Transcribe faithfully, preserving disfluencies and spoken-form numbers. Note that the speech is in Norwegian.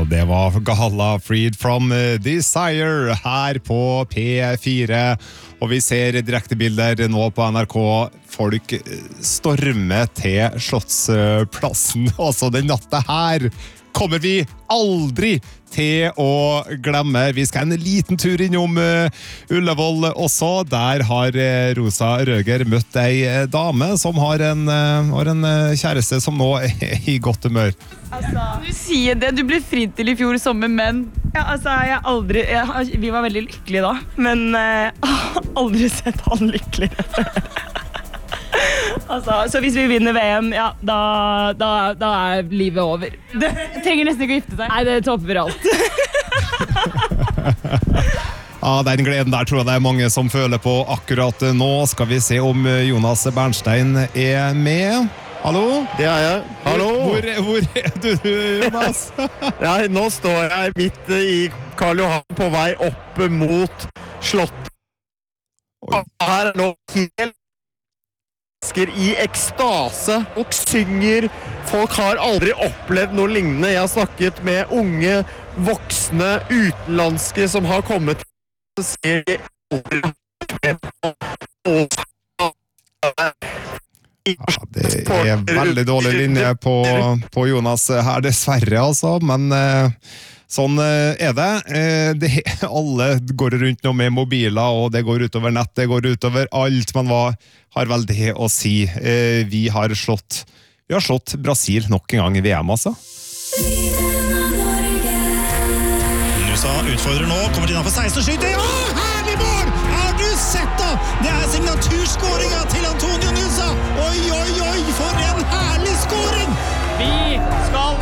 det var Gala Freed from Desire her på P fire. Og vi ser direktebilder nå på N R K. Folk stormer til Slottsplassen. Altså, den natta her kommer vi aldri til å glemme. Vi skal en liten tur innom uh, Ullevål også. Der har uh, Rosa Røger møtt ei dame som har en, uh, har en uh, kjæreste som nå er i godt humør. Altså, du sier det, du ble fridd til i fjor sommer, men ja, altså, jeg aldri, jeg, vi var veldig lykkelige da, men uh, jeg har aldri sett han lykkelig. Altså, så hvis vi vinner V M, ja, da, da, da er livet over. Det trenger nesten ikke å gifte seg. Nei, det topper alt. Ja, den gleden der tror jeg det er mange som føler på akkurat nå. Skal vi se om Jonas Bernstein er med. Hallo? Det er jeg. Hallo? Hvor, hvor er du, Jonas? Ja, nå står jeg midt i Karl Johan på vei opp mot Slottet. Her er nå helt i ekstase og synger. Folk har aldri opplevd noe lignende. Jeg har snakket med unge, voksne, utenlandske som har kommet til å se ja, det er veldig dårlig linje på, på Jonas her, dessverre altså, men eh, sånn eh, er det. Eh, det. Alle går rundt nå med mobiler, og det går utover nett, det går utover alt, men hva har vel det å si? Eh, vi har slått, vi har slått Brasil nok en gang i V M, altså. Nusa utfordrer nå, kommer til innenfor seksten og skyter. Ja, herlig mål! Har du sett da? Det er signaturskåringen til Antonio Nusa. Oi, oi, oi, for en herlig skåring! Vi skal